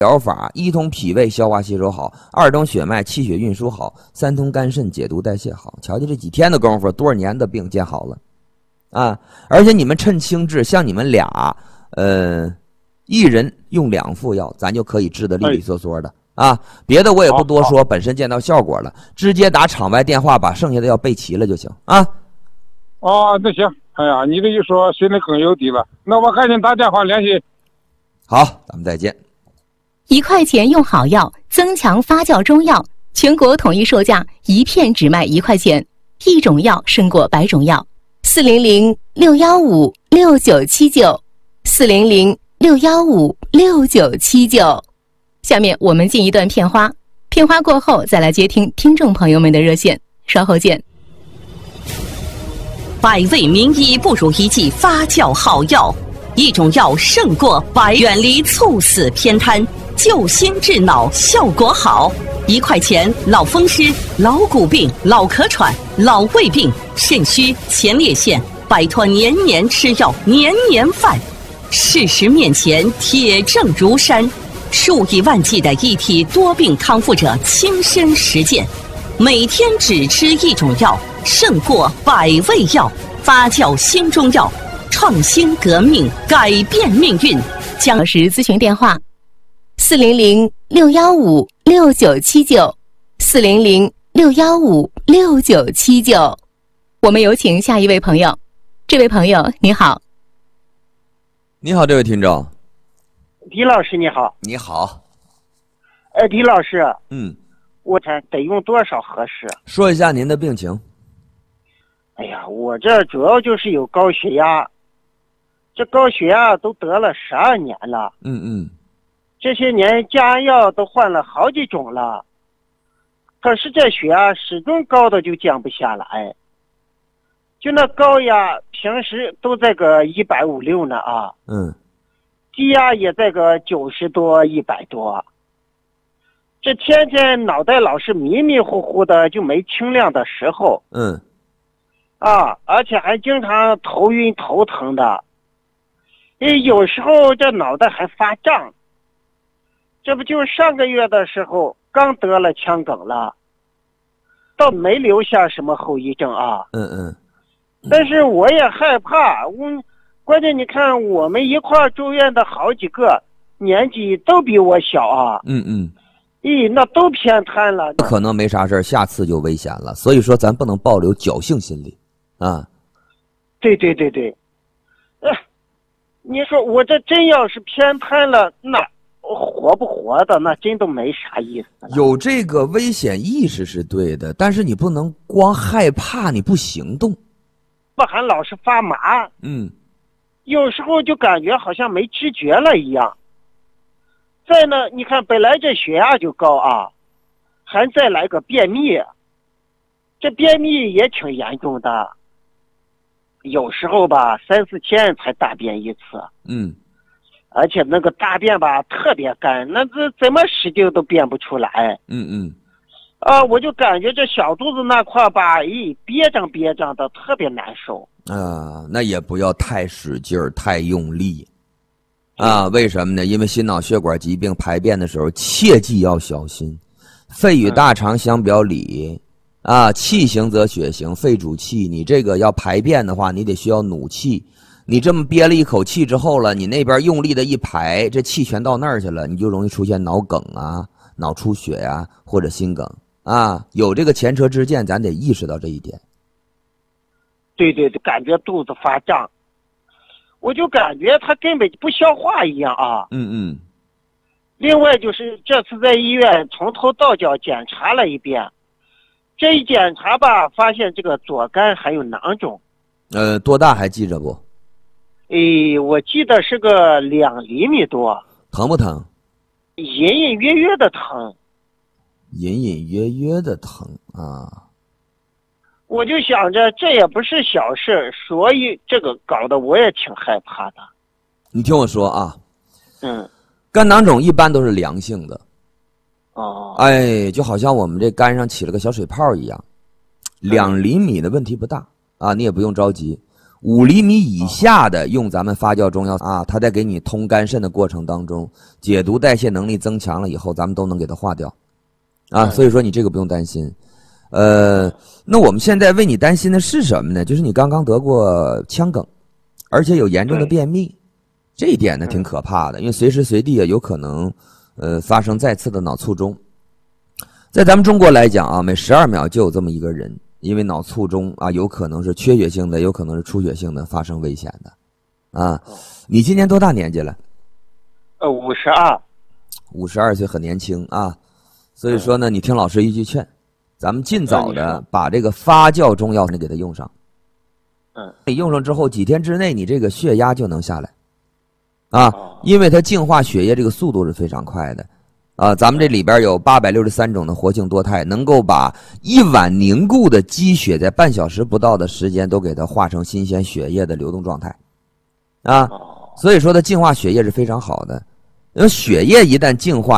疗法，一通脾胃消化吸收好，二通血脉气血运输好，三通肝肾解毒代谢好。瞧瞧这几天的功夫，多少年的病见好了啊！而且你们趁轻治，像你们俩，一人用2副药，咱就可以治得利利索索的啊！别的我也不多说，本身见到效果了，直接打场外电话把剩下的药备齐了就行啊！ 哦，那行，哎呀，你这一说，心里更有底了。那我赶紧打电话联系。 好，咱们再见。 1块钱用好药，增强发酵中药，全国统一售价，1片只卖1块钱，一种药胜过100种药。400-615-6979，400-615-6979。下面我们进一段片花，片花过后再来接听听众朋友们的热线，稍后见。 百味名医不如一剂发酵好药，一种药胜过100，远离猝死偏瘫，救心治脑效果好。1块钱老风湿、老骨病、老咳喘、老胃病、肾虚、前列腺，摆脱年年吃药、年年犯。事实面前铁证如山，数以万计的一体多病康复者亲身实践，每天只吃一种药，胜过100味药。发酵新中药，创新革命，改变命运。 老师咨询电话：400-615-6979，400-615-6979。我们有请下一位朋友。这位朋友你好。 你好，这位听众。 李老师你好。 你好。 李老师。我看得用多少合适？ 说一下您的病情。 哎呀，我这主要就是有高血压，这高血压都得了12年了。这些年降压药都换了好几种了，可是这血压始终高的就降不下来。就那高压平时都在个150-160呢啊，低压也在个90多100多。这天天脑袋老是迷迷糊糊的，就没清亮的时候。而且还经常头晕头疼的，有时候这脑袋还发胀。这不就上个月的时候刚得了腔梗了，倒没留下什么后遗症啊。但是我也害怕，关键你看我们一块住院的好几个年纪都比我小啊。那都偏瘫了， 可能没啥事，下次就危险了。所以说咱不能抱留侥幸心理啊。 对，你说我这真要是偏瘫了，那活不活的那真都没啥意思了。 有这个危险意识是对的，但是你不能光害怕你不行动。 不还老是发麻。有时候就感觉好像没知觉了一样。再呢，你看本来这血压就高啊，还再来个便秘，这便秘也挺严重的，有时候吧3-4天才大便一次。而且那个大便吧特别干，那这怎么使劲都便不出来。我就感觉这小肚子那块吧，憋胀的，特别难受。 那也不要太使劲儿，太用力。为什么呢？因为心脑血管疾病排便的时候切记要小心。肺与大肠相表里气行则血行，肺主气，你这个要排便的话，你得需要努气。你这么憋了一口气之后了，你那边用力的一排，这气全到那儿去了，你就容易出现脑梗脑出血或者心梗有这个前车之鉴，咱得意识到这一点。 对，感觉肚子发胀，我就感觉他根本不消化一样啊。另外就是这次在医院从头到脚检查了一遍，这一检查吧，发现这个左肝还有囊肿。 多大还记着不？ 我记得是个2厘米多。 疼不疼？ 隐隐约约的疼。 隐隐约约的疼我就想着这也不是小事，所以这个搞得我也挺害怕的。 你听我说肝囊肿一般都是良性的。就好像我们这肝上起了个小水泡一样，2厘米的问题不大你也不用着急。 5厘米以下的用咱们发酵中药啊，它在给你通肝肾的过程当中，解毒代谢能力增强了以后，咱们都能给它化掉啊。所以说你这个不用担心。那我们现在为你担心的是什么呢？就是你刚刚得过腔梗，而且有严重的便秘，这一点呢挺可怕的，因为随时随地啊有可能发生再次的脑卒中。在咱们中国来讲啊，每12秒就有这么一个人因为脑卒中啊，有可能是缺血性的，有可能是出血性的发生危险的啊。你今年多大年纪了？52岁，很年轻啊。所以说呢，你听老师一句劝，咱们尽早的把这个发酵中药给它用上。你用上之后几天之内，你这个血压就能下来啊，因为它净化血液这个速度是非常快的啊。咱们这里边有863种的活性多肽，能够把一碗凝固的积血在半小时不到的时间都给它化成新鲜血液的流动状态啊。所以说它净化血液是非常好的，因为血液一旦净化